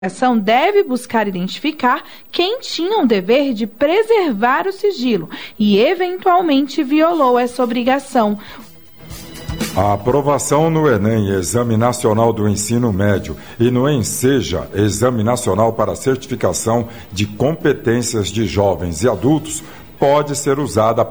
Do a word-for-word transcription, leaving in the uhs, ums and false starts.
A ação deve buscar identificar quem tinha o dever de preservar o sigilo e, eventualmente, violou essa obrigação. A aprovação no Enem, Exame Nacional do Ensino Médio, e no ENSEJA, Exame Nacional para Certificação de Competências de Jovens e Adultos, pode ser usada para